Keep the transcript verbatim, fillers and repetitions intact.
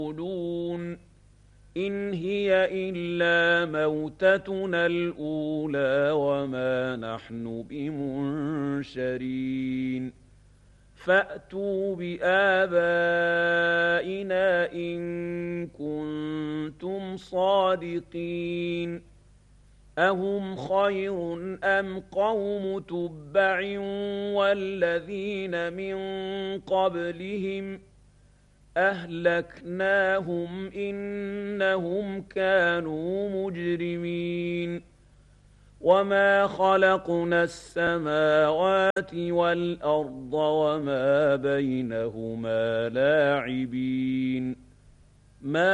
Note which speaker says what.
Speaker 1: يقولون إن هي إلا موتتنا الأولى وما نحن بمنشرين فأتوا بآبائنا إن كنتم صادقين أهم خير أم قوم تبع والذين من قبلهم أهلكناهم إنهم كانوا مجرمين وما خلقنا السماوات والأرض وما بينهما لاعبين ما